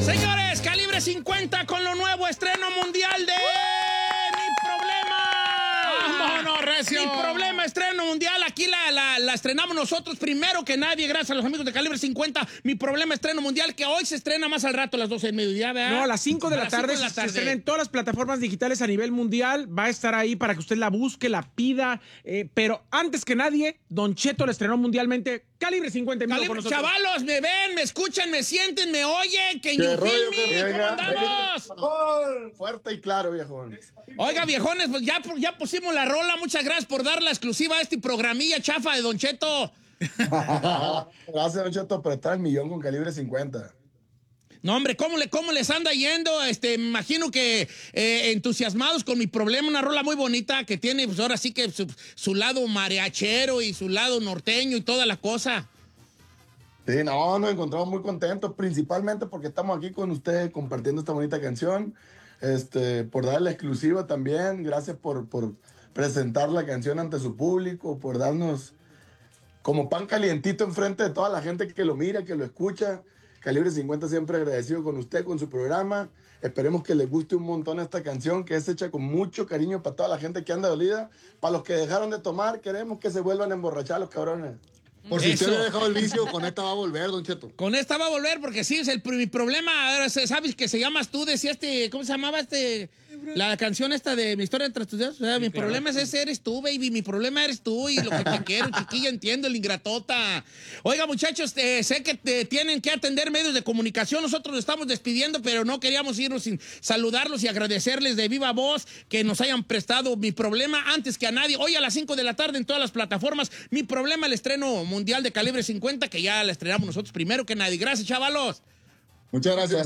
Señores, Calibre 50 con lo nuevo estreno mundial de Mi Problema. ¡Vámonos, recio! Mi Problema, estreno mundial. Aquí la estrenamos nosotros primero que nadie, gracias a los amigos de Calibre 50. Mi Problema, estreno mundial, que hoy se estrena más al rato, a las 12 del mediodía, ¿verdad? No, a las 5 de la tarde se estrena en todas las plataformas digitales a nivel mundial. Va a estar ahí para que usted la busque, la pida. Pero antes que nadie, Don Cheto la estrenó mundialmente. Calibre 50 en vivo con nosotros. Chavalos, me ven, me escuchan, me sienten, me oyen. Que you feel me, ¿cómo andamos? Fuerte y claro, viejón. Oiga, viejones, pues ya pusimos la rola. Muchas gracias por dar la exclusiva a este programilla chafa de Don Cheto. Gracias, Don Cheto, por estar al millón con Calibre 50. No, hombre, ¿cómo les anda yendo? Me imagino que entusiasmados con Mi Problema, una rola muy bonita que tiene, pues ahora sí que su lado mariachero y su lado norteño y toda la cosa. Sí, no, nos encontramos muy contentos, principalmente porque estamos aquí con ustedes compartiendo esta bonita canción, por darle la exclusiva también, gracias por presentar la canción ante su público, por darnos como pan calientito enfrente de toda la gente que lo mira, que lo escucha. Calibre 50 siempre agradecido con usted, con su programa. Esperemos que les guste un montón esta canción, que es hecha con mucho cariño para toda la gente que anda dolida. Para los que dejaron de tomar, queremos que se vuelvan a emborrachar los cabrones. Por si usted le ha dejado el vicio, con esta va a volver, Don Cheto. Con esta va a volver, porque sí, es mi problema. Ahora, ¿sabes que se llamas tú? Decía ¿cómo se llamaba la canción esta de Mi Historia entre tus dedos? Mi problema es ese, eres tú, baby. Mi problema eres tú y lo que te quiero, chiquilla, entiendo, el ingratota. Oiga, muchachos, sé que tienen que atender medios de comunicación. Nosotros nos estamos despidiendo, pero no queríamos irnos sin saludarlos y agradecerles de viva voz que nos hayan prestado Mi Problema antes que a nadie. Hoy a las 5 de la tarde en todas las plataformas. Mi Problema, el estreno mundial de Calibre 50, que ya la estrenamos nosotros primero que nadie. Gracias, chavalos. Muchas gracias.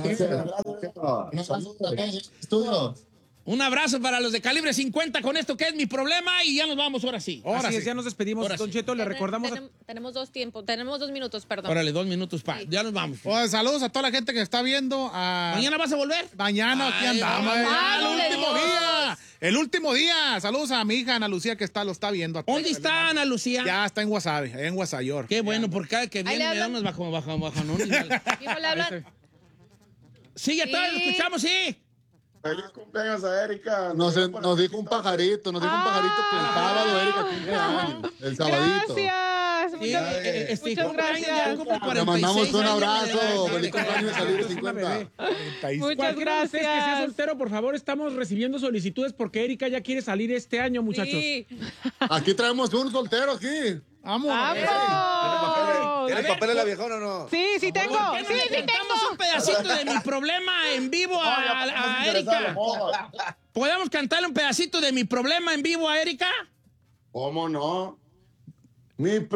Un abrazo para los de Calibre 50 con esto que es Mi Problema y ya nos vamos ahora sí. Así es, ya nos despedimos, Don Cheto, le recordamos... Tenemos 2 minutos, perdón. Órale, 2 minutos, ya nos vamos. Pues, saludos a toda la gente que está viendo. ¿Mañana vas a volver? Mañana aquí andamos. El último día. Saludos a mi hija Ana Lucía que lo está viendo. ¿Dónde está Ana Lucía? Ya está en Guasave, en Guasayor. Qué bueno, porque cada que viene me da unos bajonones. ¿Aquí no le hablan? Sí, ya está, lo escuchamos, sí. Feliz cumpleaños a Erika. Nos dijo un pajarito, que el sábado Erika cumple años, el sabadito. Gracias. Muchas gracias. Le mandamos un abrazo. Feliz cumpleaños Calibre 50. Muchas gracias. Que sea soltero, por favor, estamos recibiendo solicitudes porque Erika ya quiere salir este año, muchachos. Sí. Aquí traemos un soltero aquí. Vamos. ¿Tienes papeles la viejona o no? Sí, tengo. Sí, cantamos un pedacito de Mi Problema en vivo a Erika. ¿Podemos cantarle un pedacito de Mi Problema en vivo a Erika? ¿Cómo no?